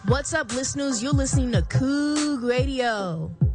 What's up, listeners? You're listening to Coog Radio.